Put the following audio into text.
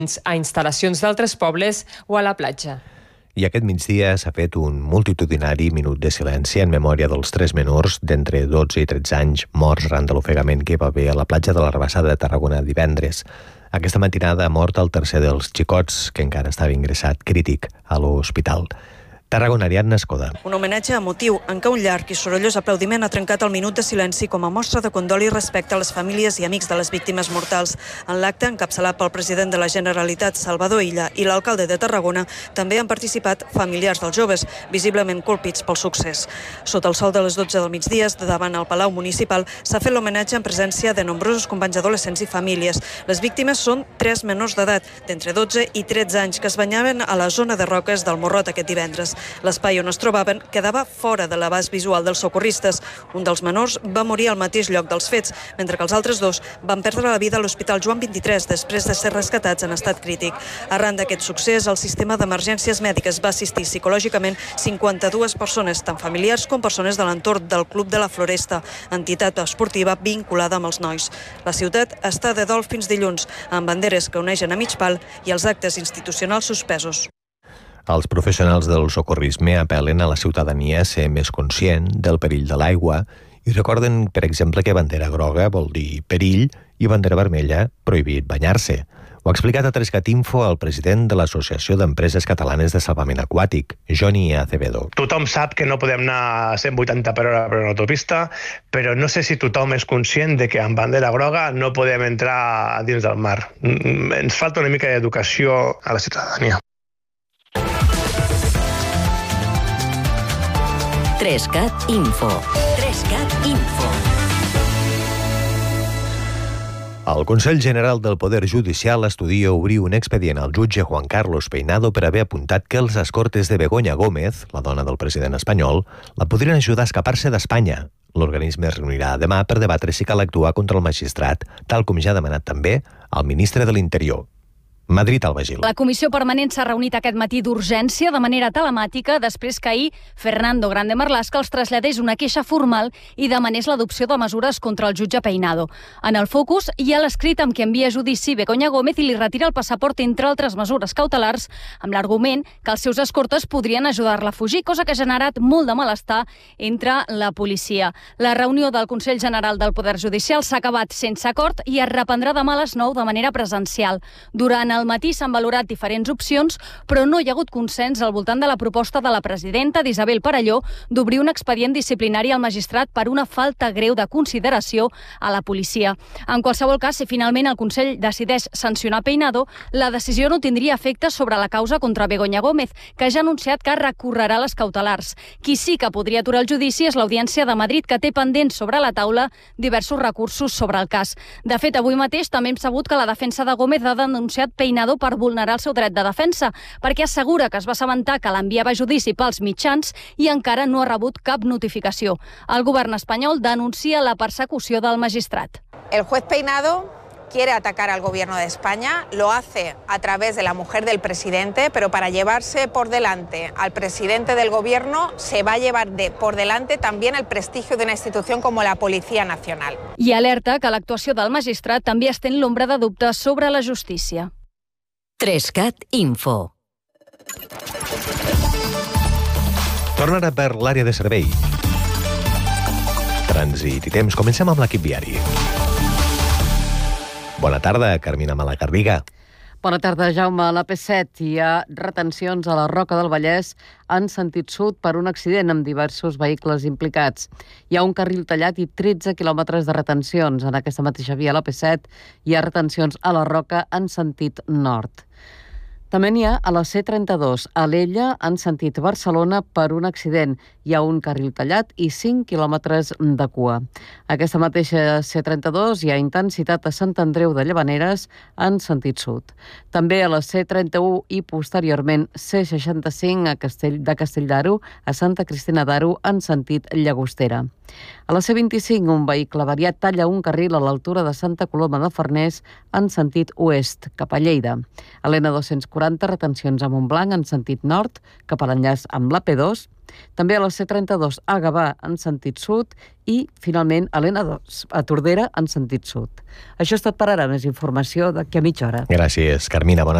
a instal·lacions d'altres pobles o a la platja. I aquest migdia s'ha fet un multitudinari minut de silenci en memòria dels 3 menors d'entre 12 i 13 anys morts arran de l'ofegament que hi va haver a la platja de la Rabassada de Tarragona divendres. Aquesta matinada ha mort el tercer dels xicots, que encara estava ingressat crític a l'hospital. Tarragona, Ariadna Escoda. Un homenatge emotiu en què un llarg i sorollós aplaudiment ha trencat el minut de silenci com a mostra de condol i respecte a les famílies i amics de les víctimes mortals. En l'acte, encapçalat pel president de la Generalitat, Salvador Illa, i l'alcalde de Tarragona, també han participat familiars dels joves, visiblement colpits pel succés. Sota el sol de les 12 del migdia, davant el Palau Municipal, s'ha fet l'homenatge en presència de nombrosos companys adolescents i famílies. Les víctimes són 3 menors d'edat, d'entre 12 i 13 anys, que es banyaven a la zona de roques del Morrot aquest divendres. L'espai on es trobaven quedava fora de l'abast visual dels socorristes. Un dels menors va morir al mateix lloc dels fets, mentre que els altres 2 van perdre la vida a l'Hospital Joan 23 després de ser rescatats en estat crític. Arran d'aquest succés, el sistema d'emergències mèdiques va assistir psicològicament 52 persones, tant familiars com persones de l'entorn del Club de la Floresta, entitat esportiva vinculada amb els nois. La ciutat està de dol fins dilluns, amb banderes que uneixen a mig pal i els actes institucionals suspesos. Els professionals del socorrisme apel·len a la ciutadania a ser més conscient del perill de l'aigua i recorden, per exemple, que bandera groga vol dir perill i bandera vermella prohibit banyar-se. Ho ha explicat a Trescat Info el president de l'Associació d'Empreses Catalanes de Salvament Aquàtic, Johnny Acevedo. Tothom sap que no podem anar a 180 per hora per una autopista, però no sé si tothom és conscient de que amb bandera groga no podem entrar dins del mar. Ens falta una mica d'educació a la ciutadania. Trescat Info. Trescat Info. El Consell General del Poder Judicial estudia obrir un expedient al jutge Juan Carlos Peinado per haver apuntat que els escortes de Begoña Gómez, la dona del president espanyol, la podrien ajudar a escapar-se d'Espanya. L'organisme es reunirà demà per debatre si cal actuar contra el magistrat, tal com ja ha demanat també el ministre de l'Interior. Madrid, Alba Gil. La comissió permanent s'ha reunit aquest matí d'urgència de manera telemàtica després que ahir Fernando Grande Marlaska els traslladés una queixa formal i demanés l'adopció de mesures contra el jutge Peinado. En el focus hi ha l'escrit amb què envia a judici Begoña Gómez i li retira el passaport, entre altres mesures cautelars, amb l'argument que els seus escortes podrien ajudar-la a fugir, cosa que ha generat molt de malestar entre la policia. La reunió del Consell General del Poder Judicial s'ha acabat sense acord i es reprendrà demà a les 9 de manera presencial. Durant el matí s'han valorat diferents opcions, però no hi ha hagut consens al voltant de la proposta de la presidenta d'Isabel Parelló d'obrir un expedient disciplinari al magistrat per una falta greu de consideració a la policia. En qualsevol cas, si finalment el Consell decideix sancionar Peinado, la decisió no tindria efecte sobre la causa contra Begoña Gómez, que ja ha anunciat que recorrerà les cautelars. Qui sí que podria aturar el judici és l'Audiència de Madrid, que té pendents sobre la taula diversos recursos sobre el cas. De fet, avui mateix també hem sabut que la defensa de Gómez ha denunciat Peinado per vulnerar el seu dret de defensa, perquè assegura que es va assabentar que l'enviava a judici pels mitjans i encara no ha rebut cap notificació. El govern espanyol denuncia la persecució del magistrat. El juez Peinado quiere atacar al gobierno de España, lo hace a través de la mujer del presidente, pero para llevarse por delante al presidente del gobierno se va a llevar por delante también el prestigio de una institución como la Policía Nacional. I alerta que l'actuació del magistrat també estén l'ombra de dubtes sobre la justícia. Trescat Info. Torna ara per l'àrea de servei. Trànsit i temps. Comencem amb l'equip viari. Bona tarda, Carmina Malacarriga. Bona tarda, Jaume. A la P7 hi ha retencions a la Roca del Vallès en sentit sud per un accident amb diversos vehicles implicats. Hi ha un carril tallat i 13 quilòmetres de retencions. En aquesta mateixa via, a la P7, hi ha retencions a la Roca en sentit nord. També n'hi ha a la C32, a l'Ella, en sentit Barcelona, per un accident. Hi ha un carril tallat i 5 quilòmetres de cua. Aquesta mateixa C32 hi ha intensitat a Sant Andreu de Llavaneres, en sentit sud. També a la C31 i posteriorment C65 de Castell d'Aro a Santa Cristina d'Aro, en sentit Llagostera. A la C25, un vehicle variat talla un carril a l'altura de Santa Coloma de Farners en sentit oest, cap a Lleida. A l'N240, retencions a Montblanc en sentit nord, cap a l'enllaç amb l'AP2, també a la C32 a Gavà en sentit sud i, finalment, a l'N2 a Tordera en sentit sud. Això és tot per ara. Més informació d'aquí a mitja hora. Gràcies, Carmina. Bona